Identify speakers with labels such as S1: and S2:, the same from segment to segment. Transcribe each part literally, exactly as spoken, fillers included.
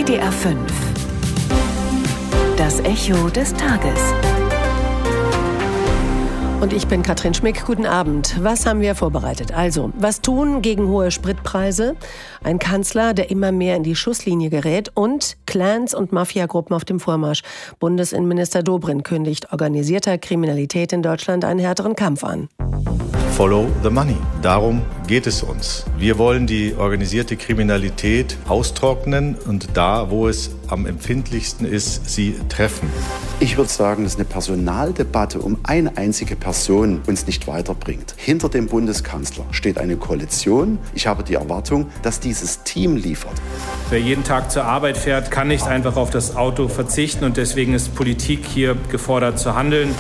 S1: W D R fünf. Das Echo des Tages.
S2: Und ich bin Katrin Schmick. Guten Abend. Was haben wir vorbereitet? Also, was tun gegen hohe Spritpreise? Ein Kanzler, der immer mehr in die Schusslinie gerät. Und Clans und Mafiagruppen auf dem Vormarsch. Bundesinnenminister Dobrindt kündigt organisierter Kriminalität in Deutschland einen härteren Kampf an.
S3: Follow the money. Darum geht es uns. Wir wollen die organisierte Kriminalität austrocknen und da, wo es am empfindlichsten ist, sie treffen.
S4: Ich würde sagen, dass eine Personaldebatte um eine einzige Person uns nicht weiterbringt. Hinter dem Bundeskanzler steht eine Koalition. Ich habe die Erwartung, dass dieses Team liefert.
S5: Wer jeden Tag zur Arbeit fährt, kann nicht einfach auf das Auto verzichten und deswegen ist Politik hier gefordert zu handeln.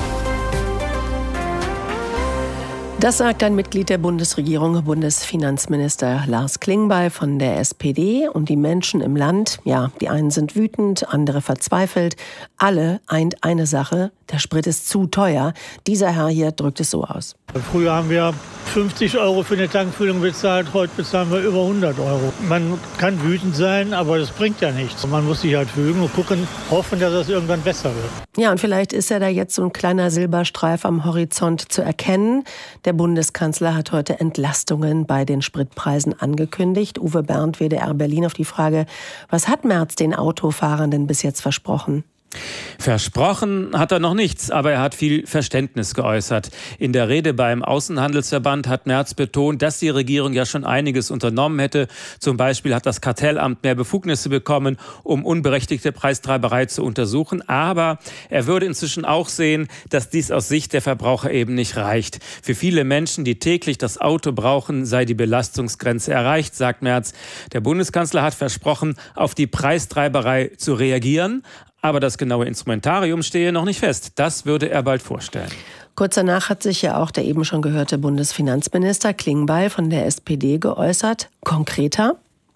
S2: Das sagt ein Mitglied der Bundesregierung, Bundesfinanzminister Lars Klingbeil von der S P D. Und die Menschen im Land, ja, die einen sind wütend, andere verzweifelt. Alle eint eine Sache: Der Sprit ist zu teuer. Dieser Herr hier drückt es so aus.
S6: Früher haben wir fünfzig Euro für eine Tankfüllung bezahlt, heute bezahlen wir über hundert Euro. Man kann wütend sein, aber das bringt ja nichts. Man muss sich halt fügen und gucken, hoffen, dass es irgendwann besser wird.
S2: Ja, und vielleicht ist ja da jetzt so ein kleiner Silberstreif am Horizont zu erkennen. Der Bundeskanzler hat heute Entlastungen bei den Spritpreisen angekündigt. Uwe Bernd, W D R Berlin, auf die Frage, was hat Merz den Autofahrern denn bis jetzt versprochen?
S7: Versprochen hat er noch nichts, aber er hat viel Verständnis geäußert. In der Rede beim Außenhandelsverband hat Merz betont, dass die Regierung ja schon einiges unternommen hätte. Zum Beispiel hat das Kartellamt mehr Befugnisse bekommen, um unberechtigte Preistreiberei zu untersuchen. Aber er würde inzwischen auch sehen, dass dies aus Sicht der Verbraucher eben nicht reicht. Für viele Menschen, die täglich das Auto brauchen, sei die Belastungsgrenze erreicht, sagt Merz. Der Bundeskanzler hat versprochen, auf die Preistreiberei zu reagieren. Aber das genaue Instrumentarium stehe noch nicht fest. Das würde er bald vorstellen.
S2: Kurz danach hat sich ja auch der eben schon gehörte Bundesfinanzminister Klingbeil von der S P D geäußert. Konkreter?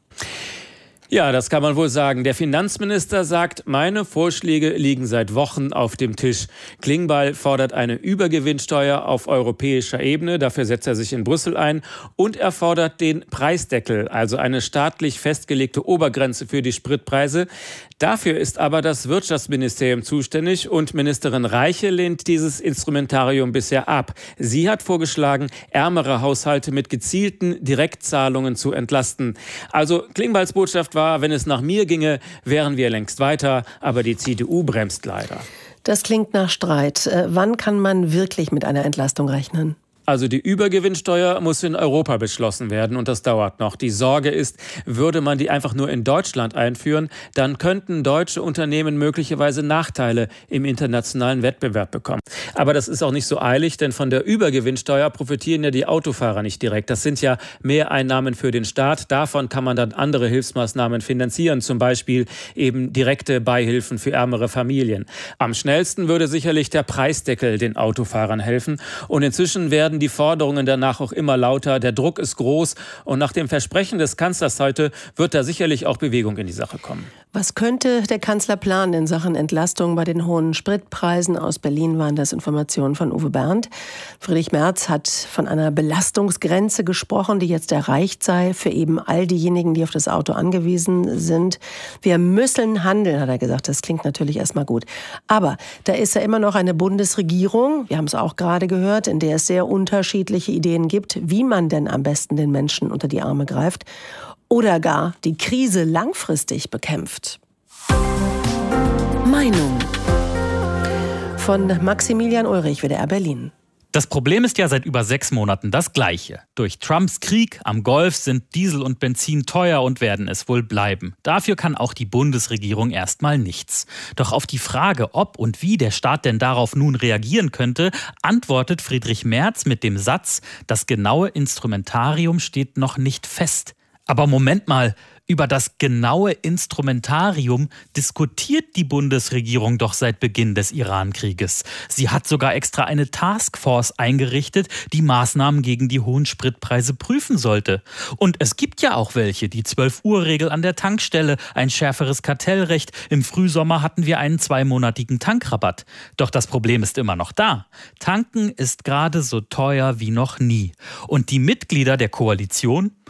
S7: Ja, das kann man wohl sagen. Der Finanzminister sagt, meine Vorschläge liegen seit Wochen auf dem Tisch. Klingbeil fordert eine Übergewinnsteuer auf europäischer Ebene. Dafür setzt er sich in Brüssel ein. Und er fordert den Preisdeckel, also eine staatlich festgelegte Obergrenze für die Spritpreise. Dafür ist aber das Wirtschaftsministerium zuständig und Ministerin Reiche lehnt dieses Instrumentarium bisher ab. Sie hat vorgeschlagen, ärmere Haushalte mit gezielten Direktzahlungen zu entlasten. Also Klingbeils Botschaft war, wenn es nach mir ginge, wären wir längst weiter, aber die C D U bremst leider.
S2: Das klingt nach Streit. Äh, wann kann man wirklich mit einer Entlastung rechnen?
S7: Also die Übergewinnsteuer muss in Europa beschlossen werden und das dauert noch. Die Sorge ist, würde man die einfach nur in Deutschland einführen, dann könnten deutsche Unternehmen möglicherweise Nachteile im internationalen Wettbewerb bekommen. Aber das ist auch nicht so eilig, denn von der Übergewinnsteuer profitieren ja die Autofahrer nicht direkt. Das sind ja Mehreinnahmen für den Staat. Davon kann man dann andere Hilfsmaßnahmen finanzieren, zum Beispiel eben direkte Beihilfen für ärmere Familien. Am schnellsten würde sicherlich der Preisdeckel den Autofahrern helfen und inzwischen werden die Forderungen danach auch immer lauter. Der Druck ist groß und nach dem Versprechen des Kanzlers heute wird da sicherlich auch Bewegung in die Sache kommen.
S2: Was könnte der Kanzler planen in Sachen Entlastung bei den hohen Spritpreisen? Aus Berlin waren das Informationen von Uwe Bernd. Friedrich Merz hat von einer Belastungsgrenze gesprochen, die jetzt erreicht sei für eben all diejenigen, die auf das Auto angewiesen sind. Wir müssen handeln, hat er gesagt. Das klingt natürlich erstmal gut. Aber da ist ja immer noch eine Bundesregierung, wir haben es auch gerade gehört, in der es sehr unterschiedliche Ideen gibt, wie man denn am besten den Menschen unter die Arme greift oder gar die Krise langfristig bekämpft.
S1: Meinung
S2: von Maximilian Ulrich, W D R Berlin.
S8: Das Problem ist ja seit über sechs Monaten das gleiche. Durch Trumps Krieg am Golf sind Diesel und Benzin teuer und werden es wohl bleiben. Dafür kann auch die Bundesregierung erstmal nichts. Doch auf die Frage, ob und wie der Staat denn darauf nun reagieren könnte, antwortet Friedrich Merz mit dem Satz, das genaue Instrumentarium steht noch nicht fest. Aber Moment mal, über das genaue Instrumentarium diskutiert die Bundesregierung doch seit Beginn des Iran-Krieges. Sie hat sogar extra eine Taskforce eingerichtet, die Maßnahmen gegen die hohen Spritpreise prüfen sollte. Und es gibt ja auch welche, die zwölf-Uhr-Regel an der Tankstelle, ein schärferes Kartellrecht. Im Frühsommer hatten wir einen zweimonatigen Tankrabatt. Doch das Problem ist immer noch da. Tanken ist gerade so teuer wie noch nie. Und die Mitglieder der Koalition,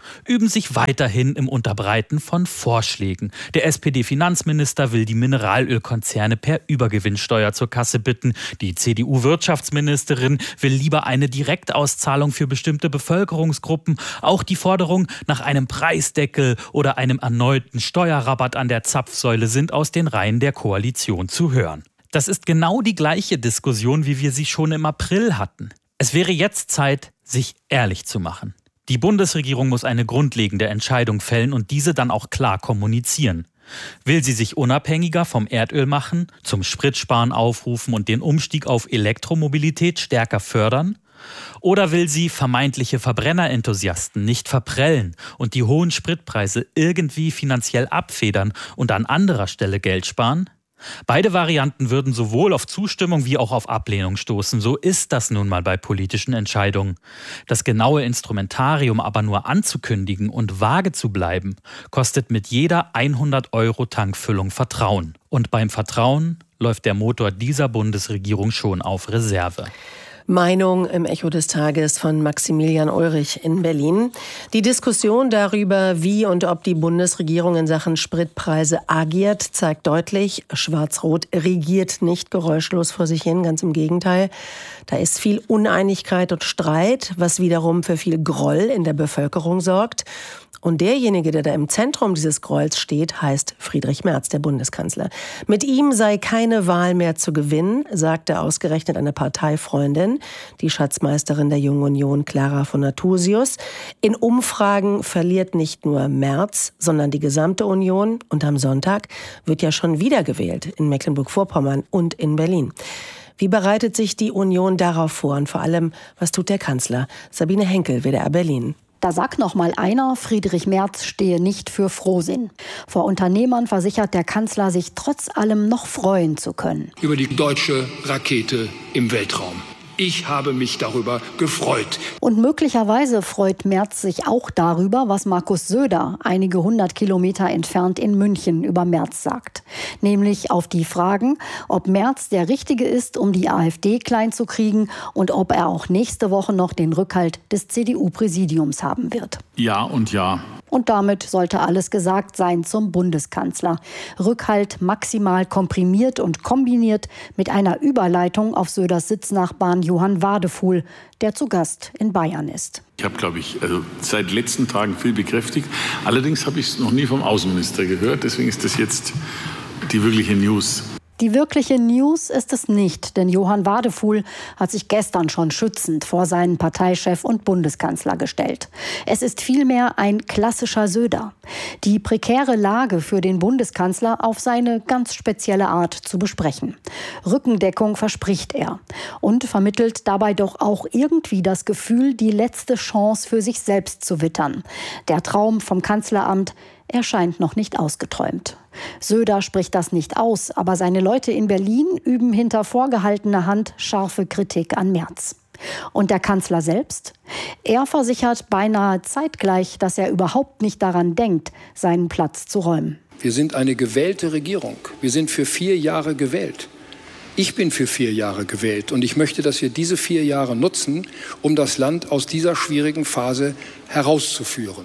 S8: üben sich weiterhin im Unterbreiten von Vorschlägen. Der S P D-Finanzminister will die Mineralölkonzerne per Übergewinnsteuer zur Kasse bitten. Die C D U-Wirtschaftsministerin will lieber eine Direktauszahlung für bestimmte Bevölkerungsgruppen. Auch die Forderung nach einem Preisdeckel oder einem erneuten Steuerrabatt an der Zapfsäule sind aus den Reihen der Koalition zu hören. Das ist genau die gleiche Diskussion, wie wir sie schon im April hatten. Es wäre jetzt Zeit, sich ehrlich zu machen. Die Bundesregierung muss eine grundlegende Entscheidung fällen und diese dann auch klar kommunizieren. Will sie sich unabhängiger vom Erdöl machen, zum Spritsparen aufrufen und den Umstieg auf Elektromobilität stärker fördern? Oder will sie vermeintliche Verbrennerenthusiasten nicht verprellen und die hohen Spritpreise irgendwie finanziell abfedern und an anderer Stelle Geld sparen? Beide Varianten würden sowohl auf Zustimmung wie auch auf Ablehnung stoßen. So ist das nun mal bei politischen Entscheidungen. Das genaue Instrumentarium aber nur anzukündigen und vage zu bleiben, kostet mit jeder hundert Euro Tankfüllung Vertrauen. Und beim Vertrauen läuft der Motor dieser Bundesregierung schon auf Reserve.
S2: Meinung im Echo des Tages von Maximilian Ulrich in Berlin. Die Diskussion darüber, wie und ob die Bundesregierung in Sachen Spritpreise agiert, zeigt deutlich, Schwarz-Rot regiert nicht geräuschlos vor sich hin, ganz im Gegenteil. Da ist viel Uneinigkeit und Streit, was wiederum für viel Groll in der Bevölkerung sorgt. Und derjenige, der da im Zentrum dieses Grolls steht, heißt Friedrich Merz, der Bundeskanzler. Mit ihm sei keine Wahl mehr zu gewinnen, sagte ausgerechnet eine Parteifreundin, die Schatzmeisterin der Jungen Union, Clara von Nathusius. In Umfragen verliert nicht nur Merz, sondern die gesamte Union. Und am Sonntag wird ja schon wieder gewählt in Mecklenburg-Vorpommern und in Berlin. Wie bereitet sich die Union darauf vor? Und vor allem, was tut der Kanzler? Sabine Henkel, W D R Berlin.
S1: Da sagt noch mal einer, Friedrich Merz stehe nicht für Frohsinn. Vor Unternehmern versichert der Kanzler, sich trotz allem noch freuen zu können.
S9: Über die deutsche Rakete im Weltraum. Ich habe mich darüber gefreut.
S1: Und möglicherweise freut Merz sich auch darüber, was Markus Söder einige hundert Kilometer entfernt in München über Merz sagt. Nämlich auf die Fragen, ob Merz der Richtige ist, um die AfD klein zu kriegen und ob er auch nächste Woche noch den Rückhalt des C D U-Präsidiums haben wird.
S9: Ja und ja.
S1: Und damit sollte alles gesagt sein zum Bundeskanzler. Rückhalt maximal komprimiert und kombiniert mit einer Überleitung auf Söders Sitznachbarn Johann Wadefuhl, der zu Gast in Bayern ist.
S9: Ich habe, glaube ich, also seit letzten Tagen viel bekräftigt. Allerdings habe ich es noch nie vom Außenminister gehört. Deswegen ist das jetzt die wirkliche News.
S1: Die wirkliche News ist es nicht, denn Johann Wadefuhl hat sich gestern schon schützend vor seinen Parteichef und Bundeskanzler gestellt. Es ist vielmehr ein klassischer Söder. Die prekäre Lage für den Bundeskanzler auf seine ganz spezielle Art zu besprechen. Rückendeckung verspricht er und vermittelt dabei doch auch irgendwie das Gefühl, die letzte Chance für sich selbst zu wittern. Der Traum vom Kanzleramt erscheint noch nicht ausgeträumt. Söder spricht das nicht aus, aber seine Leute in Berlin üben hinter vorgehaltener Hand scharfe Kritik an Merz. Und der Kanzler selbst? Er versichert beinahe zeitgleich, dass er überhaupt nicht daran denkt, seinen Platz zu räumen.
S9: Wir sind eine gewählte Regierung. Wir sind für vier Jahre gewählt. Ich bin für vier Jahre gewählt und ich möchte, dass wir diese vier Jahre nutzen, um das Land aus dieser schwierigen Phase herauszuführen.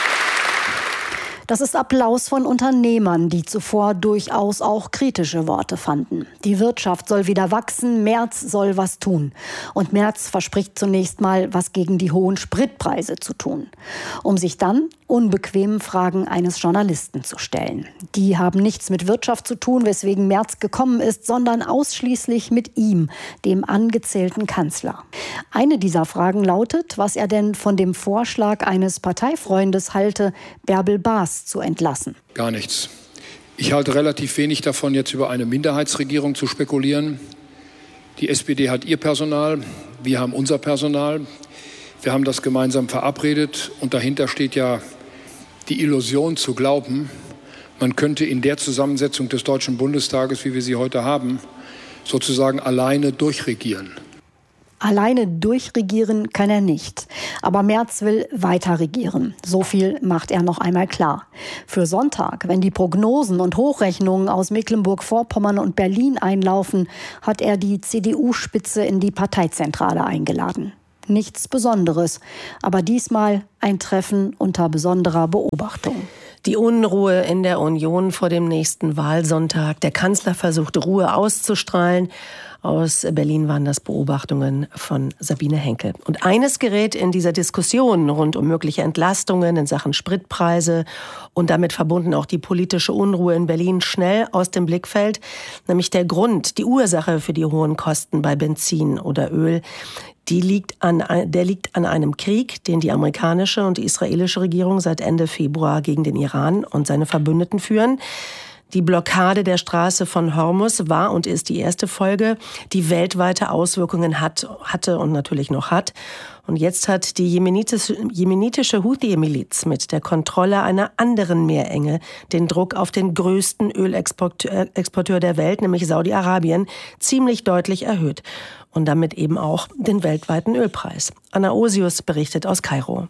S1: Das ist Applaus von Unternehmern, die zuvor durchaus auch kritische Worte fanden. Die Wirtschaft soll wieder wachsen, Merz soll was tun. Und Merz verspricht zunächst mal, was gegen die hohen Spritpreise zu tun. Um sich dann unbequemen Fragen eines Journalisten zu stellen. Die haben nichts mit Wirtschaft zu tun, weswegen Merz gekommen ist, sondern ausschließlich mit ihm, dem angezählten Kanzler. Eine dieser Fragen lautet, was er denn von dem Vorschlag eines Parteifreundes halte, Bärbel Baas zu entlassen.
S9: Gar nichts. Ich halte relativ wenig davon, jetzt über eine Minderheitsregierung zu spekulieren. Die S P D hat ihr Personal, wir haben unser Personal. Wir haben das gemeinsam verabredet und dahinter steht ja die Illusion zu glauben, man könnte in der Zusammensetzung des Deutschen Bundestages, wie wir sie heute haben, sozusagen alleine durchregieren.
S1: Alleine durchregieren kann er nicht. Aber Merz will weiter regieren. So viel macht er noch einmal klar. Für Sonntag, wenn die Prognosen und Hochrechnungen aus Mecklenburg-Vorpommern und Berlin einlaufen, hat er die C D U-Spitze in die Parteizentrale eingeladen. Nichts Besonderes, aber diesmal ein Treffen unter besonderer Beobachtung.
S2: Die Unruhe in der Union vor dem nächsten Wahlsonntag. Der Kanzler versucht, Ruhe auszustrahlen. Aus Berlin waren das Beobachtungen von Sabine Henkel. Und eines gerät in dieser Diskussion rund um mögliche Entlastungen in Sachen Spritpreise und damit verbunden auch die politische Unruhe in Berlin schnell aus dem Blickfeld, nämlich der Grund, die Ursache für die hohen Kosten bei Benzin oder Öl. Die liegt an, der liegt an einem Krieg, den die amerikanische und die israelische Regierung seit Ende Februar gegen den Iran und seine Verbündeten führen. Die Blockade der Straße von Hormuz war und ist die erste Folge, die weltweite Auswirkungen hat, hatte und natürlich noch hat. Und jetzt hat die jemenitische, jemenitische Houthi-Miliz mit der Kontrolle einer anderen Meerenge den Druck auf den größten Ölexporteur der Welt, nämlich Saudi-Arabien, ziemlich deutlich erhöht. Und damit eben auch den weltweiten Ölpreis. Anna Osius berichtet aus Kairo.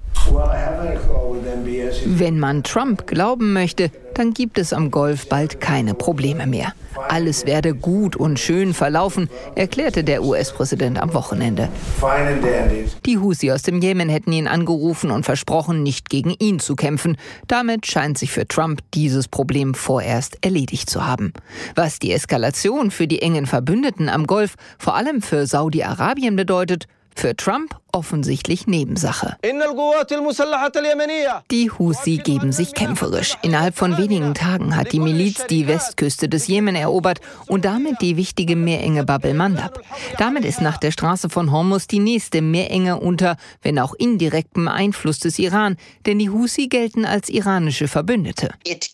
S10: Wenn man Trump glauben möchte, dann gibt es am Golf bald keine Probleme mehr. Alles werde gut und schön verlaufen, erklärte der U S-Präsident am Wochenende. Die Houthi aus dem Jemen hätten ihn angerufen und versprochen, nicht gegen ihn zu kämpfen. Damit scheint sich für Trump dieses Problem vorerst erledigt zu haben. Was die Eskalation für die engen Verbündeten am Golf, vor allem für Saudi-Arabien bedeutet, für Trump offensichtlich Nebensache. Die Houthi geben sich kämpferisch. Innerhalb von wenigen Tagen hat die Miliz die Westküste des Jemen erobert und damit die wichtige Meerenge Bab el-Mandab. Damit ist nach der Straße von Hormuz die nächste Meerenge unter, wenn auch indirektem Einfluss des Iran, denn die Houthi gelten als iranische Verbündete.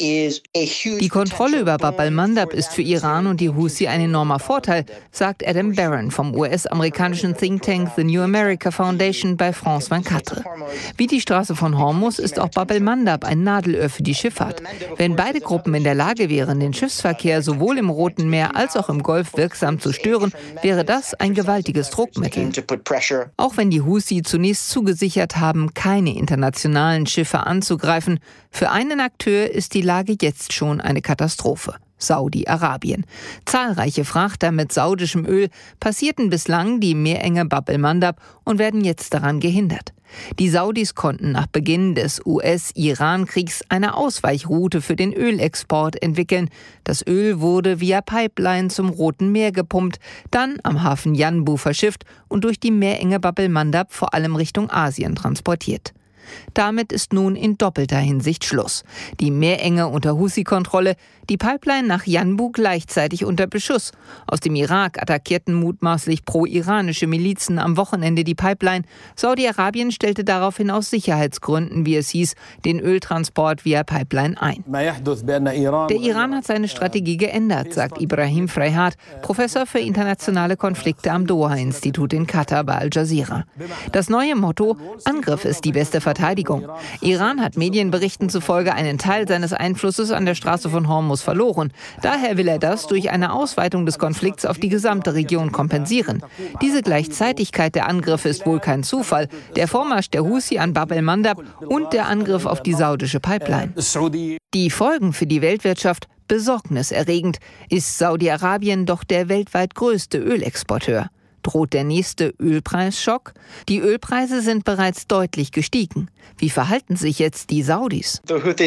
S10: Die Kontrolle über Bab el-Mandab ist für Iran und die Houthi ein enormer Vorteil, sagt Adam Barron vom U S-amerikanischen Think Tank The New America Foundation bei France vierundzwanzig. Wie die Straße von Hormuz ist auch Bab el-Mandab ein Nadelöhr für die Schifffahrt. Wenn beide Gruppen in der Lage wären, den Schiffsverkehr sowohl im Roten Meer als auch im Golf wirksam zu stören, wäre das ein gewaltiges Druckmittel. Auch wenn die Houthi zunächst zugesichert haben, keine internationalen Schiffe anzugreifen, für einen Akteur ist die Lage jetzt schon eine Katastrophe. Saudi-Arabien. Zahlreiche Frachter mit saudischem Öl passierten bislang die Meerenge Bab el-Mandab und werden jetzt daran gehindert. Die Saudis konnten nach Beginn des U S-Iran-Kriegs eine Ausweichroute für den Ölexport entwickeln. Das Öl wurde via Pipeline zum Roten Meer gepumpt, dann am Hafen Yanbu verschifft und durch die Meerenge Bab el-Mandab vor allem Richtung Asien transportiert. Damit ist nun in doppelter Hinsicht Schluss. Die Meerenge unter Houthi-Kontrolle, die Pipeline nach Yanbu gleichzeitig unter Beschuss. Aus dem Irak attackierten mutmaßlich pro-iranische Milizen am Wochenende die Pipeline. Saudi-Arabien stellte daraufhin aus Sicherheitsgründen, wie es hieß, den Öltransport via Pipeline ein. Der Iran hat seine Strategie geändert, sagt Ibrahim Freyhat, Professor für internationale Konflikte am Doha-Institut in Katar bei Al Jazeera. Das neue Motto: Angriff ist die beste Verteidigung. Iran hat Medienberichten zufolge einen Teil seines Einflusses an der Straße von Hormuz verloren. Daher will er das durch eine Ausweitung des Konflikts auf die gesamte Region kompensieren. Diese Gleichzeitigkeit der Angriffe ist wohl kein Zufall. Der Vormarsch der Houthi an Bab el-Mandab und der Angriff auf die saudische Pipeline. Die Folgen für die Weltwirtschaft besorgniserregend. Ist Saudi-Arabien doch der weltweit größte Ölexporteur. Droht der nächste Ölpreisschock? Die Ölpreise sind bereits deutlich gestiegen. Wie verhalten sich jetzt die Saudis?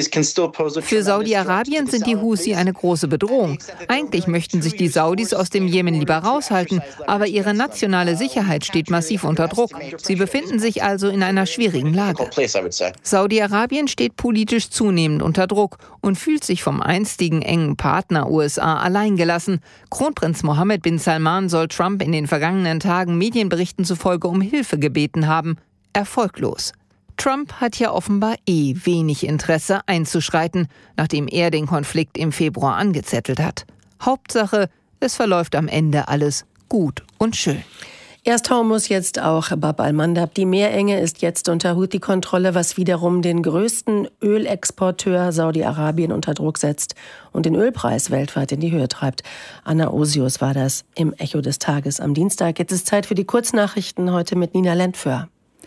S10: Für Saudi-Arabien sind die Houthi eine große Bedrohung. Eigentlich möchten sich die Saudis aus dem Jemen lieber raushalten, aber ihre nationale Sicherheit steht massiv unter Druck. Sie befinden sich also in einer schwierigen Lage. Saudi-Arabien steht politisch zunehmend unter Druck und fühlt sich vom einstigen engen Partner U S A alleingelassen. Kronprinz Mohammed bin Salman soll Trump in den vergangenen Tagen Medienberichten zufolge um Hilfe gebeten haben. Erfolglos. Trump hat ja offenbar eh wenig Interesse einzuschreiten, nachdem er den Konflikt im Februar angezettelt hat. Hauptsache, es verläuft am Ende alles gut und schön.
S2: Erst Hormuz, jetzt auch Bab el-Mandab. Die Meerenge ist jetzt unter Houthi-Kontrolle, was wiederum den größten Ölexporteur Saudi-Arabien unter Druck setzt und den Ölpreis weltweit in die Höhe treibt. Anna Osius war das im Echo des Tages am Dienstag. Jetzt ist Zeit für die Kurznachrichten, heute mit Nina Lentföhr.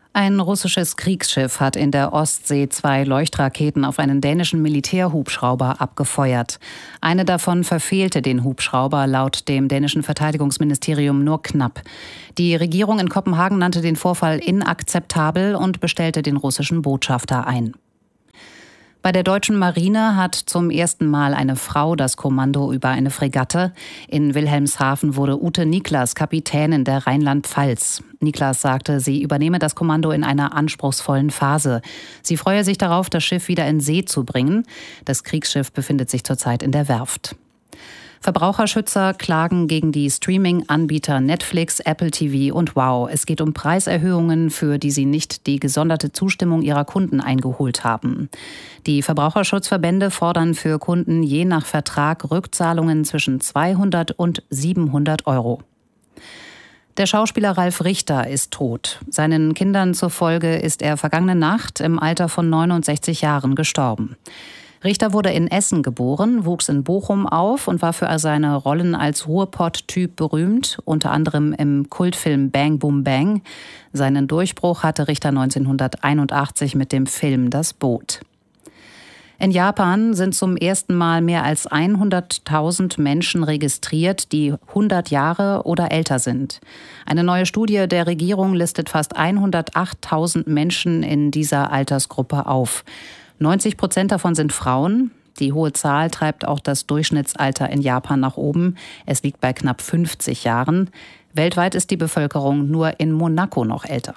S11: Ein russisches Kriegsschiff hat in der Ostsee zwei Leuchtraketen auf einen dänischen Militärhubschrauber abgefeuert. Eine davon verfehlte den Hubschrauber laut dem dänischen Verteidigungsministerium nur knapp. Die Regierung in Kopenhagen nannte den Vorfall inakzeptabel und bestellte den russischen Botschafter ein. Bei der deutschen Marine hat zum ersten Mal eine Frau das Kommando über eine Fregatte. In Wilhelmshaven wurde Ute Niklas Kapitänin der Rheinland-Pfalz. Niklas sagte, sie übernehme das Kommando in einer anspruchsvollen Phase. Sie freue sich darauf, das Schiff wieder in See zu bringen. Das Kriegsschiff befindet sich zurzeit in der Werft. Verbraucherschützer klagen gegen die Streaming-Anbieter Netflix, Apple T V und Wow. Es geht um Preiserhöhungen, für die sie nicht die gesonderte Zustimmung ihrer Kunden eingeholt haben. Die Verbraucherschutzverbände fordern für Kunden je nach Vertrag Rückzahlungen zwischen zweihundert und siebenhundert Euro. Der Schauspieler Ralf Richter ist tot. Seinen Kindern zufolge ist er vergangene Nacht im Alter von neunundsechzig Jahren gestorben. Richter wurde in Essen geboren, wuchs in Bochum auf und war für seine Rollen als Ruhrpott-Typ berühmt, unter anderem im Kultfilm Bang Boom Bang. Seinen Durchbruch hatte Richter neunzehnhunderteinundachtzig mit dem Film Das Boot. In Japan sind zum ersten Mal mehr als hunderttausend Menschen registriert, die hundert Jahre oder älter sind. Eine neue Studie der Regierung listet fast hundertachttausend Menschen in dieser Altersgruppe auf. neunzig Prozent davon sind Frauen. Die hohe Zahl treibt auch das Durchschnittsalter in Japan nach oben. Es liegt bei knapp fünfzig Jahren. Weltweit ist die Bevölkerung nur in Monaco noch älter.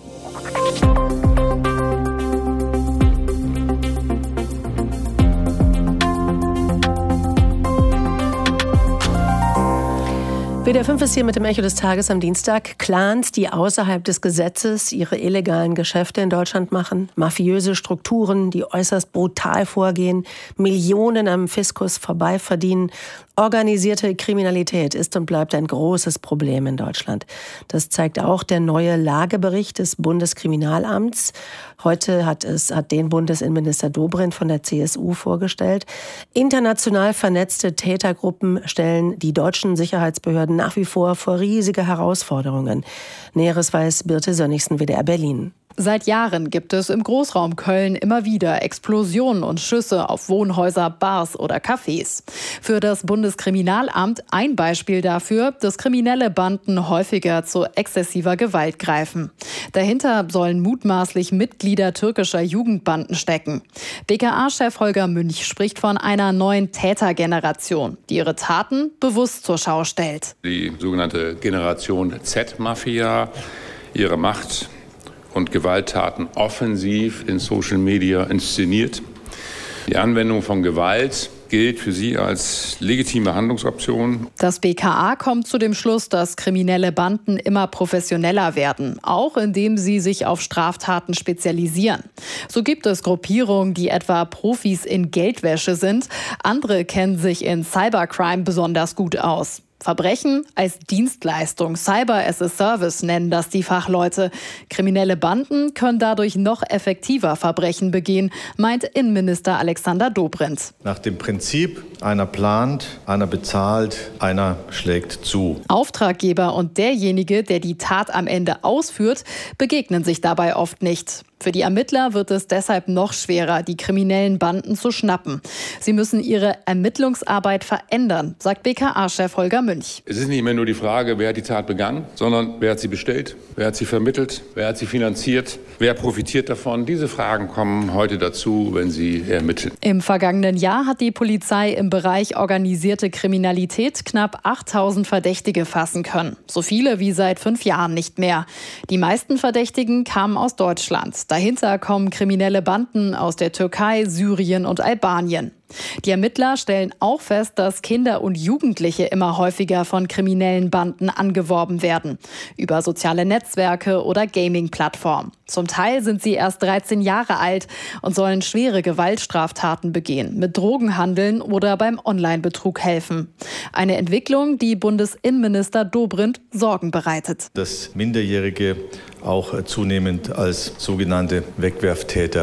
S2: W D R fünf ist hier mit dem Echo des Tages am Dienstag. Clans, die außerhalb des Gesetzes ihre illegalen Geschäfte in Deutschland machen. Mafiöse Strukturen, die äußerst brutal vorgehen. Millionen am Fiskus vorbei verdienen. Organisierte Kriminalität ist und bleibt ein großes Problem in Deutschland. Das zeigt auch der neue Lagebericht des Bundeskriminalamts. Heute hat es hat den Bundesinnenminister Dobrindt von der C S U vorgestellt. International vernetzte Tätergruppen stellen die deutschen Sicherheitsbehörden nach wie vor vor riesige Herausforderungen. Näheres weiß Birte Sönnigsen, W D R Berlin.
S12: Seit Jahren gibt es im Großraum Köln immer wieder Explosionen und Schüsse auf Wohnhäuser, Bars oder Cafés. Für das Bundeskriminalamt ein Beispiel dafür, dass kriminelle Banden häufiger zu exzessiver Gewalt greifen. Dahinter sollen mutmaßlich Mitglieder türkischer Jugendbanden stecken. B K A-Chef Holger Münch spricht von einer neuen Tätergeneration, die ihre Taten bewusst zur Schau stellt.
S13: Die sogenannte Generation Z-Mafia, ihre Macht und Gewalttaten offensiv in Social Media inszeniert. Die Anwendung von Gewalt gilt für sie als legitime Handlungsoption.
S12: Das B K A kommt zu dem Schluss, dass kriminelle Banden immer professioneller werden, auch indem sie sich auf Straftaten spezialisieren. So gibt es Gruppierungen, die etwa Profis in Geldwäsche sind. Andere kennen sich in Cybercrime besonders gut aus. Verbrechen als Dienstleistung, Cyber as a Service nennen das die Fachleute. Kriminelle Banden können dadurch noch effektiver Verbrechen begehen, meint Innenminister Alexander Dobrindt.
S3: Nach dem Prinzip, einer plant, einer bezahlt, einer schlägt zu.
S12: Auftraggeber und derjenige, der die Tat am Ende ausführt, begegnen sich dabei oft nicht. Für die Ermittler wird es deshalb noch schwerer, die kriminellen Banden zu schnappen. Sie müssen ihre Ermittlungsarbeit verändern, sagt B K A-Chef Holger Münch.
S13: Es ist nicht mehr nur die Frage, wer hat die Tat begangen, sondern wer hat sie bestellt, wer hat sie vermittelt, wer hat sie finanziert, wer profitiert davon. Diese Fragen kommen heute dazu, wenn sie ermitteln.
S12: Im vergangenen Jahr hat die Polizei im Bereich organisierte Kriminalität knapp achttausend Verdächtige fassen können. So viele wie seit fünf Jahren nicht mehr. Die meisten Verdächtigen kamen aus Deutschland. Dahinter kommen kriminelle Banden aus der Türkei, Syrien und Albanien. Die Ermittler stellen auch fest, dass Kinder und Jugendliche immer häufiger von kriminellen Banden angeworben werden. Über soziale Netzwerke oder Gaming-Plattformen. Zum Teil sind sie erst dreizehn Jahre alt und sollen schwere Gewaltstraftaten begehen, mit Drogenhandeln oder beim Online-Betrug helfen. Eine Entwicklung, die Bundesinnenminister Dobrindt Sorgen bereitet.
S3: Dass Minderjährige auch zunehmend als sogenannte Wegwerftäter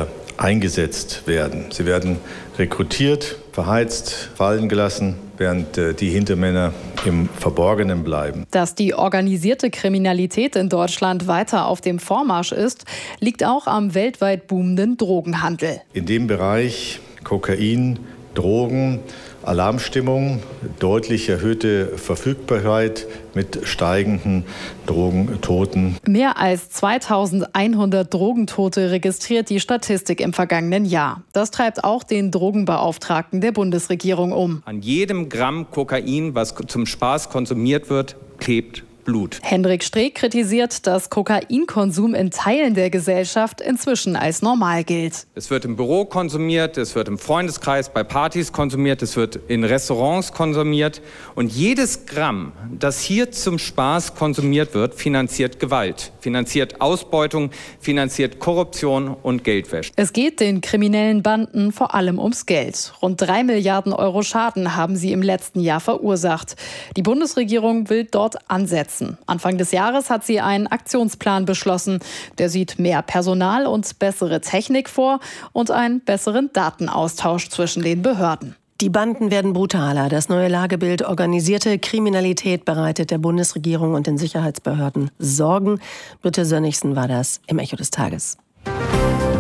S3: eingesetzt werden. Sie werden rekrutiert, verheizt, fallen gelassen, während die Hintermänner im Verborgenen bleiben.
S12: Dass die organisierte Kriminalität in Deutschland weiter auf dem Vormarsch ist, liegt auch am weltweit boomenden Drogenhandel.
S3: In dem Bereich Kokain, Drogen, Alarmstimmung, deutlich erhöhte Verfügbarkeit mit steigenden Drogentoten.
S12: Mehr als zweitausendeinhundert Drogentote registriert die Statistik im vergangenen Jahr. Das treibt auch den Drogenbeauftragten der Bundesregierung um.
S14: An jedem Gramm Kokain, was zum Spaß konsumiert wird, klebt Blut.
S12: Hendrik Streeck kritisiert, dass Kokainkonsum in Teilen der Gesellschaft inzwischen als normal gilt.
S14: Es wird im Büro konsumiert, es wird im Freundeskreis bei Partys konsumiert, es wird in Restaurants konsumiert. Und jedes Gramm, das hier zum Spaß konsumiert wird, finanziert Gewalt, finanziert Ausbeutung, finanziert Korruption und Geldwäsche.
S12: Es geht den kriminellen Banden vor allem ums Geld. Rund drei Milliarden Euro Schaden haben sie im letzten Jahr verursacht. Die Bundesregierung will dort ansetzen. Anfang des Jahres hat sie einen Aktionsplan beschlossen. Der sieht mehr Personal und bessere Technik vor und einen besseren Datenaustausch zwischen den Behörden.
S2: Die Banden werden brutaler. Das neue Lagebild organisierte Kriminalität bereitet der Bundesregierung und den Sicherheitsbehörden Sorgen. Britta Sönnigsen war das im Echo des Tages.